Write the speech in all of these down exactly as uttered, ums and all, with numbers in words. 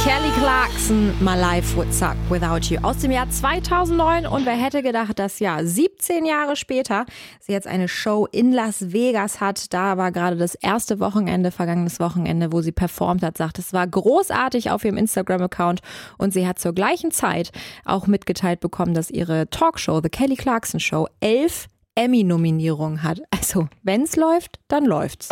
Kelly Clarkson, My Life Would Suck Without You aus dem Jahr zweitausendneun. Und wer hätte gedacht, dass ja siebzehn Jahre später sie jetzt eine Show in Las Vegas hat. Da war gerade das erste Wochenende, vergangenes Wochenende, wo sie performt hat, sagt, es war großartig auf ihrem Instagram-Account. Und sie hat zur gleichen Zeit auch mitgeteilt bekommen, dass ihre Talkshow, The Kelly Clarkson Show, elf Emmy-Nominierungen hat. Also, wenn's läuft, dann läuft's.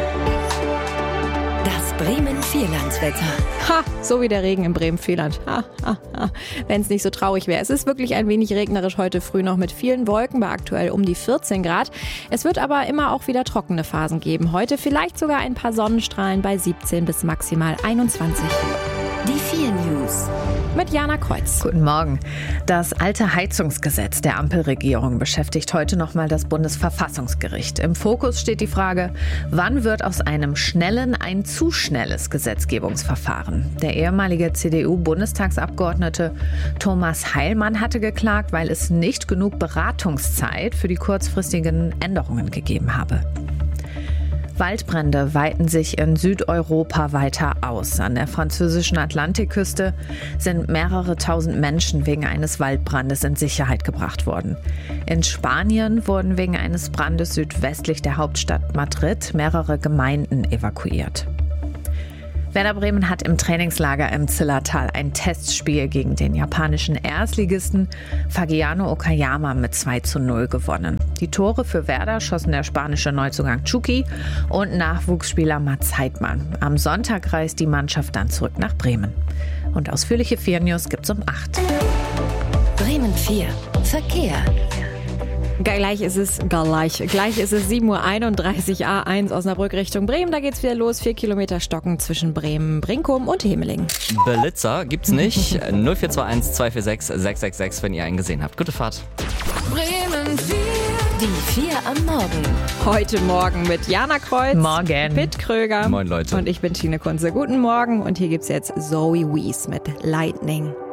Das Bremen-Vierlandswetter. Ha, so wie der Regen im Bremen-Vierland. Ha, ha, ha. Wenn es nicht so traurig wäre. Es ist wirklich ein wenig regnerisch heute früh noch mit vielen Wolken, bei aktuell um die vierzehn Grad. Es wird aber immer auch wieder trockene Phasen geben. Heute vielleicht sogar ein paar Sonnenstrahlen bei siebzehn bis maximal einundzwanzig. Die vier News. Mit Jana Kreuz. Guten Morgen. Das alte Heizungsgesetz der Ampelregierung beschäftigt heute nochmal das Bundesverfassungsgericht. Im Fokus steht die Frage, wann wird aus einem schnellen ein zu schnelles Gesetzgebungsverfahren? Der ehemalige C D U-Bundestagsabgeordnete Thomas Heilmann hatte geklagt, weil es nicht genug Beratungszeit für die kurzfristigen Änderungen gegeben habe. Waldbrände weiten sich in Südeuropa weiter aus. An der französischen Atlantikküste sind mehrere tausend Menschen wegen eines Waldbrandes in Sicherheit gebracht worden. In Spanien wurden wegen eines Brandes südwestlich der Hauptstadt Madrid mehrere Gemeinden evakuiert. Werder Bremen hat im Trainingslager im Zillertal ein Testspiel gegen den japanischen Erstligisten Fagiano Okayama mit zwei zu null gewonnen. Die Tore für Werder schossen der spanische Neuzugang Chucky und Nachwuchsspieler Mats Heidmann. Am Sonntag reist die Mannschaft dann zurück nach Bremen. Und ausführliche vier News gibt's um acht. Bremen vier. Verkehr. Gleich ist es, gleich, gleich ist es sieben Uhr einunddreißig, A eins Osnabrück Richtung Bremen. Da geht's wieder los. Vier Kilometer Stocken zwischen Bremen, Brinkum und Hemeling. Blitzer gibt's nicht. null vier zwei eins zwei vier sechs sechs sechs sechs, wenn ihr einen gesehen habt. Gute Fahrt. Bremen vier. Die vier am Morgen. Heute Morgen mit Jana Kreuz. Morgen. Pitt Kröger. Moin, Leute. Und ich bin Tine Kunze. Guten Morgen. Und hier gibt's jetzt Zoe Wees mit Lightning.